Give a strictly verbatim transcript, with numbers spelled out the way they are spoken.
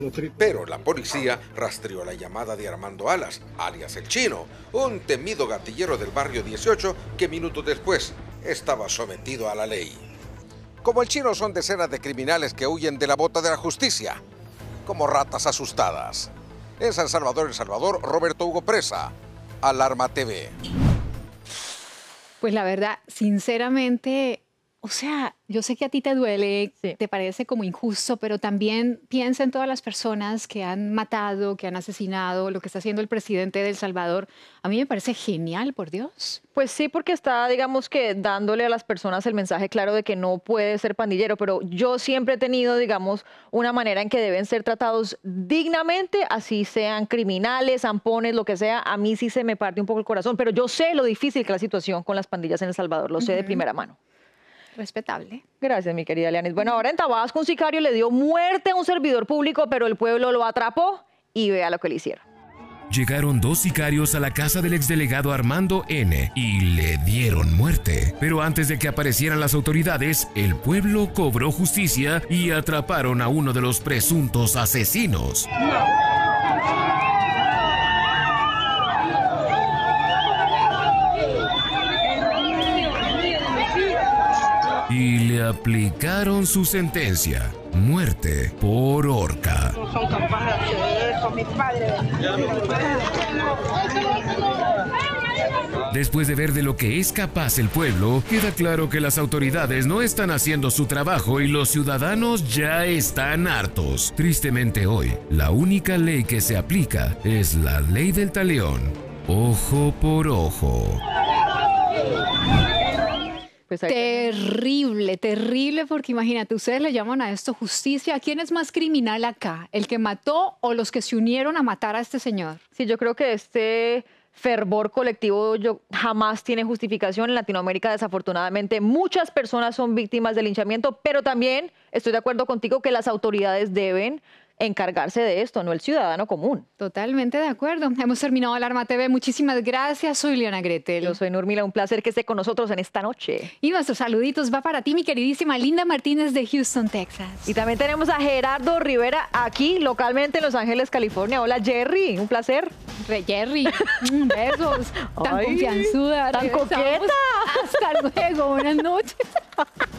Pero la policía rastreó la llamada de Armando Alas, alias El Chino, un temido gatillero del barrio dieciocho que minutos después estaba sometido a la ley. Como El Chino son decenas de criminales que huyen de la bota de la justicia, como ratas asustadas. En San Salvador, El Salvador, Roberto Hugo Presa, Alarma T V. Pues la verdad, sinceramente, o sea, yo sé que a ti te duele, sí, te parece como injusto, pero también piensa en todas las personas que han matado, que han asesinado, lo que está haciendo el presidente de El Salvador. A mí me parece genial, por Dios. Pues sí, porque está, digamos que, dándole a las personas el mensaje claro de que no puede ser pandillero, pero yo siempre he tenido, digamos, una manera en que deben ser tratados dignamente, así sean criminales, zampones, lo que sea. A mí sí se me parte un poco el corazón, pero yo sé lo difícil que es la situación con las pandillas en El Salvador, lo sé uh-huh. de primera mano. Respetable. Gracias, mi querida Leanis. Bueno, ahora en Tabasco un sicario le dio muerte a un servidor público, pero el pueblo lo atrapó y vea lo que le hicieron. Llegaron dos sicarios a la casa del exdelegado Armando N. y le dieron muerte. Pero antes de que aparecieran las autoridades, el pueblo cobró justicia y atraparon a uno de los presuntos asesinos. Y le aplicaron su sentencia, muerte por horca. No son capaces de hacer eso, mis padres. Después de ver de lo que es capaz el pueblo, queda claro que las autoridades no están haciendo su trabajo y los ciudadanos ya están hartos. Tristemente hoy, la única ley que se aplica es la ley del talión. Ojo por ojo. Pues terrible, terrible, porque imagínate, ustedes le llaman a esto justicia. ¿Quién es más criminal acá? ¿El que mató o los que se unieron a matar a este señor? Sí, yo creo que este fervor colectivo yo, jamás tiene justificación. En Latinoamérica, desafortunadamente, muchas personas son víctimas del linchamiento, pero también estoy de acuerdo contigo que las autoridades deben encargarse de esto, no el ciudadano común. Totalmente de acuerdo. Hemos terminado Alarma T V. Muchísimas gracias. Soy Liana Gretel. Yo soy Nurmila. Un placer que esté con nosotros en esta noche. Y nuestros saluditos va para ti, mi queridísima Linda Martínez de Houston, Texas. Y también tenemos a Gerardo Rivera aquí, localmente en Los Ángeles, California. Hola, Jerry. Un placer. Re Jerry. Besos. Tan Ay, confianzuda. Tan coqueta. Hasta luego. Buenas noches.